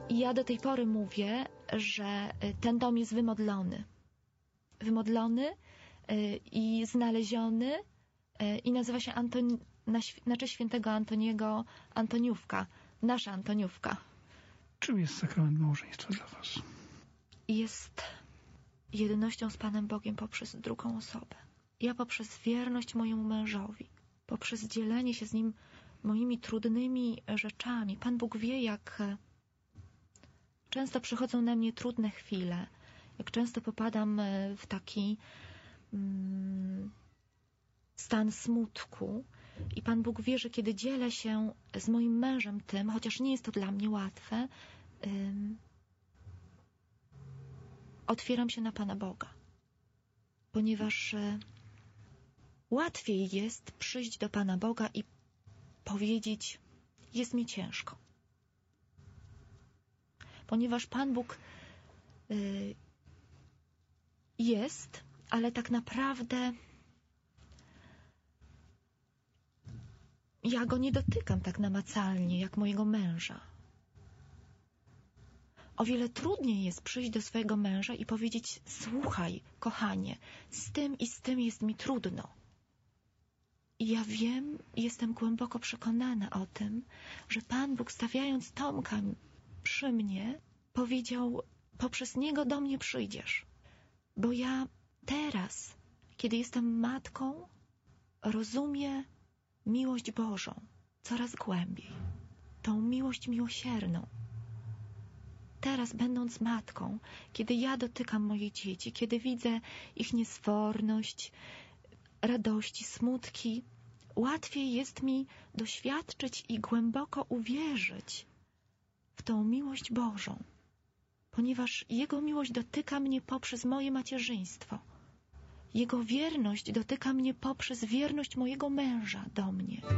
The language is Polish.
I ja do tej pory mówię, że ten dom jest wymodlony. Wymodlony i znaleziony i nazywa się na cześć świętego Antoniego Antoniówka. Nasza Antoniówka. Czym jest sakrament małżeństwa dla was? Jest jednością z Panem Bogiem poprzez drugą osobę. Ja poprzez wierność mojemu mężowi, poprzez dzielenie się z nim moimi trudnymi rzeczami. Pan Bóg wie, jak często przychodzą na mnie trudne chwile, jak często popadam w taki stan smutku. I Pan Bóg wie, że kiedy dzielę się z moim mężem tym, chociaż nie jest to dla mnie łatwe, otwieram się na Pana Boga. Ponieważ łatwiej jest przyjść do Pana Boga i powiedzieć: jest mi ciężko. Ponieważ Pan Bóg jest, ale tak naprawdę ja Go nie dotykam tak namacalnie, jak mojego męża. O wiele trudniej jest przyjść do swojego męża i powiedzieć: słuchaj, kochanie, z tym i z tym jest mi trudno. I ja wiem, jestem głęboko przekonana o tym, że Pan Bóg, stawiając Tomka przy mnie, powiedział: poprzez niego do mnie przyjdziesz. Bo ja teraz, kiedy jestem matką, rozumiem miłość Bożą coraz głębiej. Tą miłość miłosierną. Teraz, będąc matką, kiedy ja dotykam moich dzieci, kiedy widzę ich niesforność, radości, smutki, łatwiej jest mi doświadczyć i głęboko uwierzyć w tą miłość Bożą, ponieważ Jego miłość dotyka mnie poprzez moje macierzyństwo. Jego wierność dotyka mnie poprzez wierność mojego męża do mnie.